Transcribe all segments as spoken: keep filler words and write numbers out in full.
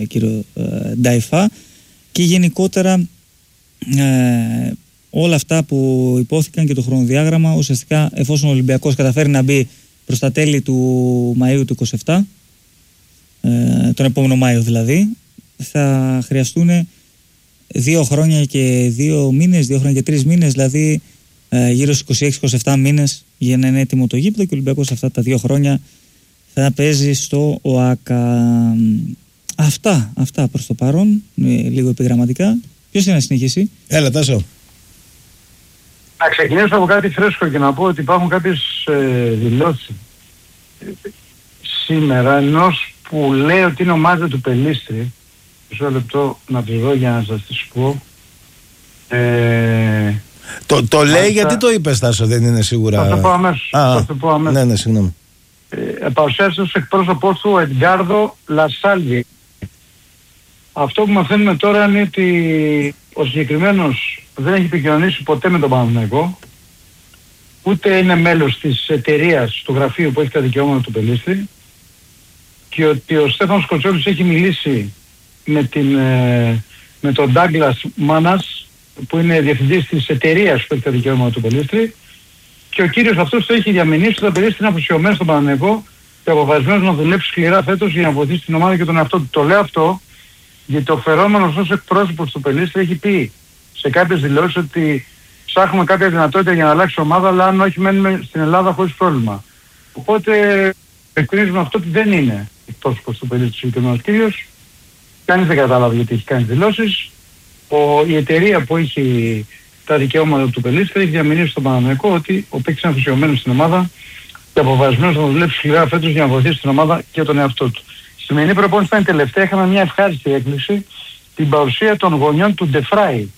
κύριο ε, Νταϊφά, και γενικότερα ε, όλα αυτά που υπόθηκαν και το χρονοδιάγραμμα, ουσιαστικά εφόσον ο Ολυμπιακός καταφέρει να μπει προς τα τέλη του Μαΐου του είκοσι επτά, ε, τον επόμενο Μάιο δηλαδή, θα χρειαστούν δύο χρόνια και δύο μήνες, δύο χρόνια και τρεις μήνες, δηλαδή ε, γύρω στους είκοσι έξι είκοσι επτά μήνες για να είναι έτοιμο το γήπεδο, και ο Ολυμπιακός αυτά τα δύο χρόνια θα παίζει στο ΟΑΚΑ. Αυτά, αυτά προς το παρόν, λίγο επιγραμματικά. Ποιος είναι να συνεχίσει? Έλα, Τάσο. Να ξεκινήσω από κάτι φρέσκο και να πω ότι υπάρχουν κάποιες ε, δηλώσεις σήμερα ενός που λέει ότι είναι ομάδα του Πελίστρη. Μισό λεπτό να τις δω για να σας τις πω. Ε, το το λέει άρα, γιατί το είπες, Τάσο, δεν είναι σίγουρα. Θα το πω αμέσως. Α, θα το πω αμέσως. Ναι, ναι, συγγνώμη. Ε, παρουσιάζεται ως εκπρόσωπός του ο Εντγκάρδο Λασάλβι. Αυτό που μαθαίνουμε τώρα είναι ότι ο συγκεκριμένος δεν έχει επικοινωνήσει ποτέ με τον Παναθηναϊκό, ούτε είναι μέλος της εταιρείας του γραφείου που έχει τα δικαιώματα του Πελίστρη, και ότι ο Στέφανος Κοτσόλης έχει μιλήσει με, την, με τον Ντάγκλας Μάνας, που είναι διευθυντής της εταιρείας που έχει τα δικαιώματα του Πελίστρη, και ο κύριος αυτός το έχει διαμηνήσει ότι το Πελίστρη είναι αφοσιωμένο στον Παναθηναϊκό και αποφασισμένος να δουλέψει σκληρά φέτος για να βοηθήσει την ομάδα και τον εαυτό του. Το λέω αυτό γιατί ο φερόμενος ως εκπρόσωπος του Πελίστρη έχει πει σε κάποιες δηλώσεις ότι ψάχνουμε κάποια δυνατότητα για να αλλάξει ομάδα, αλλά αν όχι μένουμε στην Ελλάδα χωρίς πρόβλημα. Οπότε εκκρίνουμε αυτό ότι δεν είναι εκπρόσωπος του Πελίστρη συγκεκριμένος κύριος. Κανείς δεν κατάλαβε γιατί έχει κάνει δηλώσεις. Ο, η εταιρεία που έχει τα δικαιώματα του Πελίστρη έχει διαμηνήσει στον Παναθηναϊκό ότι ο παίκτης είναι αφοσιωμένος στην ομάδα και αποφασισμένος να δουλέψει σκληρά φέτος για να βοηθήσει την ομάδα και τον εαυτό του. Στη σημερινή προπόνηση ήταν τελευταία, είχαμε μια ευχάριστη έκπληξη, την παρουσία των γονιών του Ντεφράι.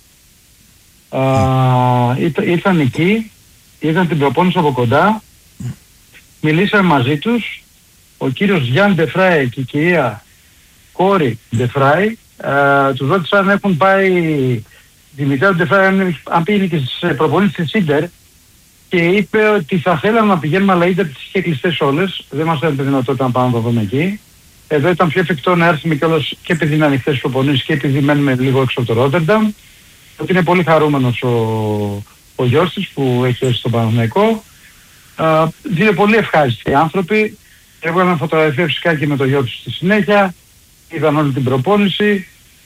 Ήρθαν εκεί, ήρθαν την προπόνηση από κοντά, μιλήσαμε μαζί τους. Ο κύριος Γιάν Ντεφράι και η κυρία Κόρη Ντεφράι τους ρώτησαν αν έχουν πάει, τη μητέρα του Ντεφράι αν πήγαινε και στις προπονήσεις της Ίντερ, και είπε ότι θα θέλαμε να πηγαίνουμε, αλλά η Ίντερ τις είχε κλειστές όλες, δεν μας έδωσε τη δυνατότητα να πάμε να το δούμε εκεί. Εδώ ήταν πιο εφικτό να έρθουμε κιόλας και επειδή είναι ανοιχτές προπονήσεις και επειδή μένουμε λίγο έξω από το Ρότερνταμ. Ότι είναι πολύ χαρούμενος ο, ο γιος της που έχει έρθει στον Παναθηναϊκό. Δύο πολύ ευχάριστοι άνθρωποι. Έβγαλαν φωτογραφία φυσικά και με το γιο τους στη συνέχεια. Είδαν όλη την προπόνηση.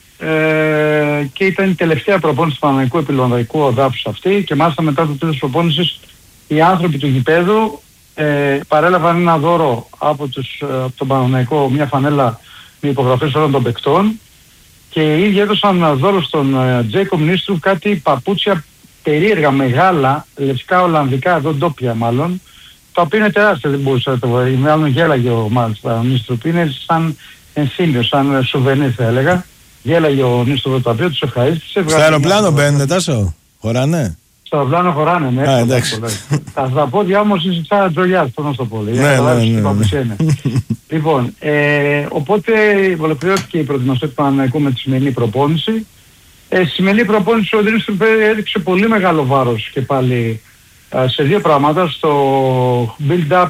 Ε, και ήταν η τελευταία προπόνηση του Παναθηναϊκού επιλονδαϊκού οδάφους αυτή. Και μάλιστα μετά το τέλος της προπόνησης οι άνθρωποι του γηπέδου ε, παρέλαβαν ένα δώρο από, τους, από τον Παναθηναϊκό, μια φανέλα με υπογραφές όλων των παικτών. Και οι ίδιοι έδωσαν δώρο στον Τζέικομ Νίστρουφ κάτι παπούτσια περίεργα, μεγάλα, λευκά ολλανδικά, εδώ ντόπια μάλλον, τα οποία είναι τεράστια, δεν μπορούσα να το πω. Μάλλον γέλαγε ο μάλιστα ο Νίστρουφ, είναι σαν ενθύμιο, σαν σουβενίρ θα έλεγα. Γέλαγε ο Νίστρουφ, το οποίο τους ευχαρίστησε. Στο αεροπλάνο μπαίνετε, Τάσο, χωράνε? Στο αεροπλάνο χωράνε, ναι. Α, εντάξει. Τα δαπόδια όμως είναι σαν τζολιάς, πώς να το πω. Ναι, ναι, ναι. Λοιπόν, ε, οπότε ολοκληρώθηκε η προετοιμασία του Παναθηναϊκού με τη σημερινή προπόνηση. Ε, στη σημερινή προπόνηση ο Νίστρουφ έδειξε πολύ μεγάλο βάρος και πάλι ε, σε δύο πράγματα. Στο build-up,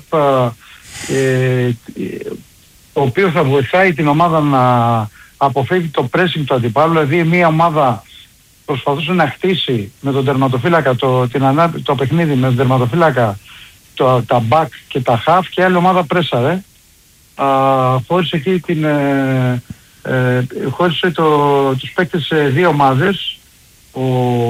ε, ε, το οποίο θα βοηθάει την ομάδα να αποφεύγει το pressing του αντιπάλου. Δηλαδή μια ομάδα προσπαθούσε να χτίσει με τον τερματοφύλακα το, την ανά, το παιχνίδι με τον τερματοφύλακα το, τα back και τα half, και άλλη ομάδα πρέσαρε. Χώρισε εκεί την... Ε, ε, χώρισε το, τους παίκτες σε δύο ομάδες, ο,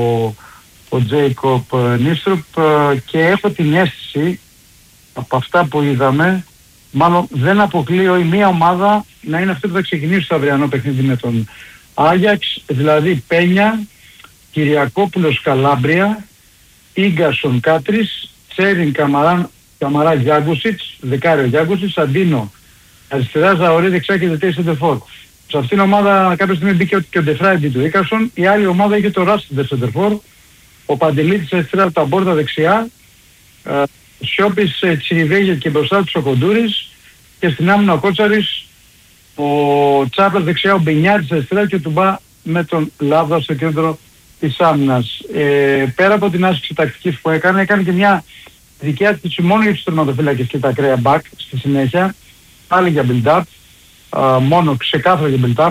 ο Τζέικοπ Νίστρουπ, και έχω την αίσθηση από αυτά που είδαμε, μάλλον δεν αποκλείω η μία ομάδα να είναι αυτή που θα ξεκινήσει το αυριανό παιχνίδι με τον Άγιαξ, δηλαδή Πένια, Κυριακόπουλος Καλάμπρια, Ίγκασον Κάτρις, Τσέριν Καμαράν, Καμαρά Γιάγκουσιτς, δεκάριο Γιάγκουσιτς, Αντίνο αριστερά, Ζαωρή δεξιά και δετέ σεντερφόρ. Σε αυτήν την ομάδα κάποια στιγμή μπήκε και ο Ντεφράιντι του Ίκασον, η άλλη ομάδα είχε το Ράσιντερ σεντερφόρ, ο Παντελίτης αριστερά, τα Μπόρτα δεξιά, ε, Σιώπης ε, Τσιριβέγια και μπροστά τους ο Κοντούρης, και στην άμυνα ο Κότσαρης, ο Τσάπερ δεξιά, ο Μπινιάτης αριστερά και ο Τουμπά με τον Λάβδα στο κέντρο της άμυνας. Ε, πέρα από την άσκηση τακτικής που έκανε, έκανε και μια δική άσκηση μόνο για τους τερματοφύλακες και τα ακραία back στη συνέχεια, πάλι για build-up, μόνο ξεκάθαρα για build-up.